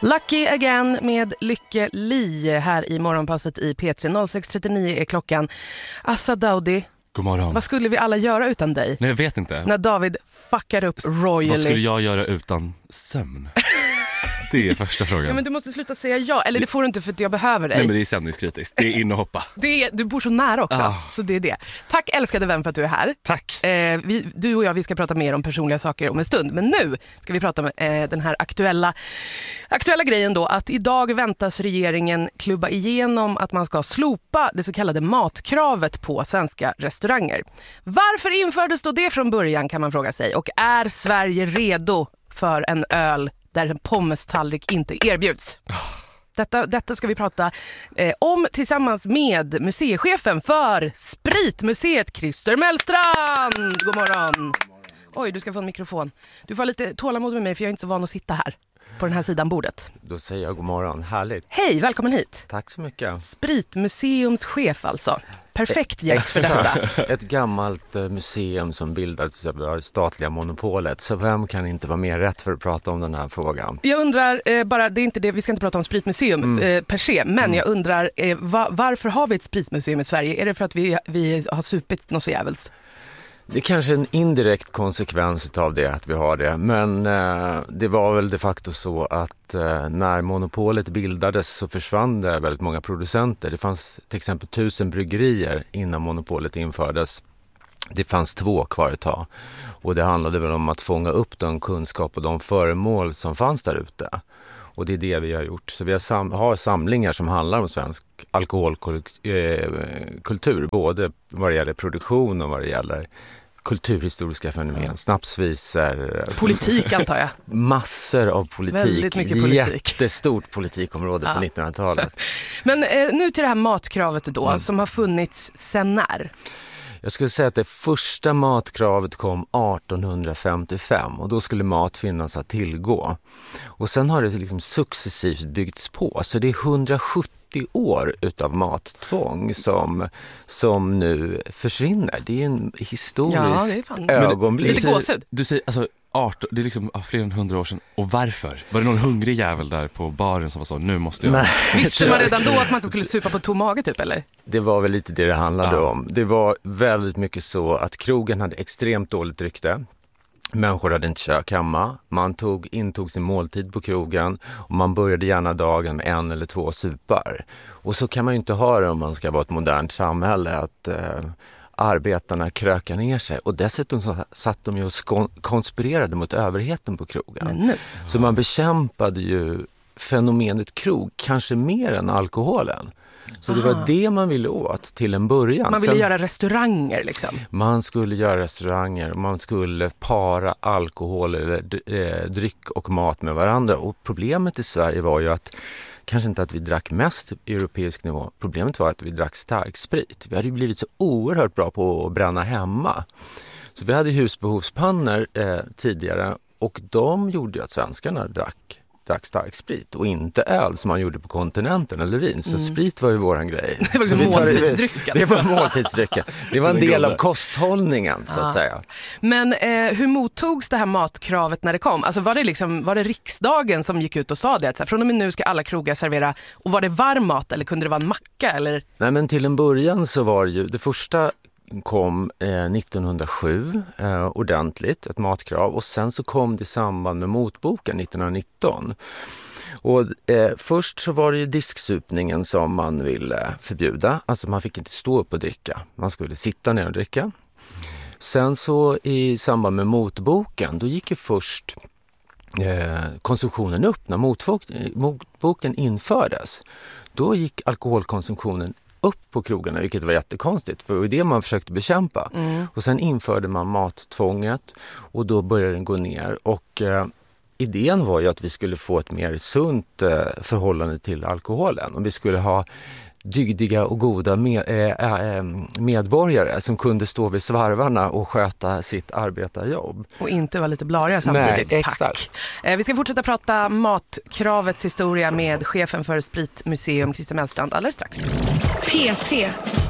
Lucky Again med Lykke Li här i morgonpasset i P3. 06.39 är klockan. Assa Daudi, god morgon. Vad skulle vi alla göra utan dig? Nej, jag vet inte. När David fuckar upp royally. Vad skulle jag göra utan sömn? Det är första frågan. Ja, men du måste sluta säga ja. Eller det får du inte för att jag behöver dig. Nej, men det är sändningskritiskt. Det är in och hoppa. Du bor så nära också, så det är det. Tack älskade vän för att du är här. Tack. Du och jag, vi ska prata mer om personliga saker om en stund. Men nu ska vi prata om den här aktuella grejen då. Att idag väntas regeringen klubba igenom att man ska slopa det så kallade matkravet på svenska restauranger. Varför infördes då det från början, kan man fråga sig. Och är Sverige redo för en öl där en pommestallrik inte erbjuds? Detta ska vi prata om tillsammans med museichefen för Spritmuseet, Christer Mellstrand. God morgon. Oj, du ska få en mikrofon. Du får ha lite tålamod med mig för jag är inte så van att sitta här på den här sidan bordet. Då säger jag god morgon, härligt. Hej, välkommen hit. Tack så mycket. Spritmuseums chef alltså. Perfekt gäst för detta. Ett gammalt museum som bildades av det statliga monopolet. Så vem kan inte vara mer rätt för att prata om den här frågan? Jag undrar, bara, det är inte det, vi ska inte prata om spritmuseum per se. Men jag undrar, varför har vi ett spritmuseum i Sverige? Är det för att vi har supit något så jävels? Det är kanske en indirekt konsekvens av det att vi har det. Men det var väl de facto så att när monopolet bildades så försvann det väldigt många producenter. Det fanns till exempel 1000 bryggerier innan monopolet infördes. Det fanns 2 kvar ett tag. Och det handlade väl om att fånga upp den kunskap och de föremål som fanns där ute. Och det är det vi har gjort. Så vi har samlingar som handlar om svensk alkoholkultur. Både vad det gäller produktion och vad det gäller kulturhistoriska fenomen. Snapsvisor. Politik antar jag. Massor av politik. Väldigt mycket politik. Jättestort politikområde på 1900-talet. Men nu till det här matkravet då som har funnits sedan när? Jag skulle säga att det första matkravet kom 1855 och då skulle mat finnas att tillgå. Och sen har det liksom successivt byggts på, så det är 170 år utav mattvång som nu försvinner. Det är en historisk ögonblick. Lite gåshud. Du säger alltså 18, det är liksom fler än 100 år sedan. Och varför? Var det någon hungrig jävel där på baren som var så, nu måste jag... Nej, visste man redan då att man inte skulle supa på tom mage typ, eller? Det var väl lite det handlade om. Det var väldigt mycket så att krogen hade extremt dåligt rykte. Människor hade inte kök hemma. Man intog sin måltid på krogen och man började gärna dagen med 1 eller 2 supar. Och så kan man ju inte ha det om man ska vara ett modernt samhälle, att arbetarna krökar ner sig. Och dessutom så satt de ju och konspirerade mot överheten på krogen. Så man bekämpade ju fenomenet krog kanske mer än alkoholen. Så det var det man ville åt till en början. Man ville göra restauranger liksom. Man skulle göra restauranger och man skulle para alkohol eller dryck och mat med varandra. Och problemet i Sverige var ju att, kanske inte att vi drack mest på europeisk nivå. Problemet var att vi drack stark sprit. Vi hade ju blivit så oerhört bra på att bränna hemma. Så vi hade husbehovspannor tidigare och de gjorde ju att svenskarna drack stark sprit och inte öl som man gjorde på kontinenten eller vin. Så sprit var ju våran grej. Det var måltidsdrycken. Det var måltidsdrycken. Det var en del av kosthållningen så att säga. Men hur mottogs det här matkravet när det kom? Alltså var det riksdagen som gick ut och sa det? Att så här, från och med nu ska alla krogar servera, och var det varm mat eller kunde det vara en macka? Eller? Nej, men till en början så var det ju, det första kom 1907 ordentligt, ett matkrav, och sen så kom det i samband med motboken 1919. Och först så var det ju disksupningen som man ville förbjuda, alltså man fick inte stå upp och dricka, man skulle sitta ner och dricka. Sen så i samband med motboken, då gick ju först konsumtionen upp när motboken infördes. Då gick alkoholkonsumtionen upp på krogarna, vilket var jättekonstigt, för det var det man försökte bekämpa. Och sen införde man mattvånget och då började den gå ner. Och idén var ju att vi skulle få ett mer sunt förhållande till alkoholen. Och vi skulle ha dygdiga och goda medborgare som kunde stå vid svarvarna och sköta sitt arbetarjobb. Och inte vara lite blariga samtidigt. Nej, tack. Exakt. Vi ska fortsätta prata matkravets historia med chefen för Spritmuseum, Christer Mellstrand, alldeles strax. P3.